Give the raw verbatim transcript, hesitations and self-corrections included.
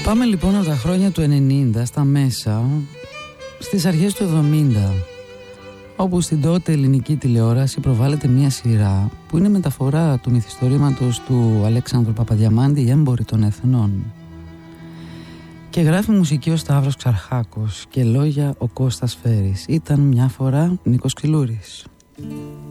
Πάμε λοιπόν από τα χρόνια του ενενήντα στα μέσα, στις αρχές του εβδομήντα, όπου στην τότε ελληνική τηλεόραση προβάλλεται μια σειρά που είναι μεταφορά του μυθιστορήματος του Αλέξανδρου Παπαδιαμάντη, «Οι Έμποροι των Εθνών». Και γράφει μουσική ο Σταύρος Ξαρχάκος και λόγια ο Κώστας Φέρης. Ήταν μια φορά Νίκος Ξυλούρης.